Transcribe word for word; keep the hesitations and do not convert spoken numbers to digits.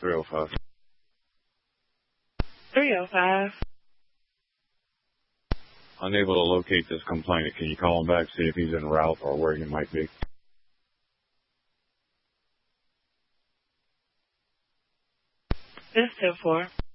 three oh five. three oh five. Unable to locate this complainant. Can you call him back, see if he's en route or where he might be? This is ten four.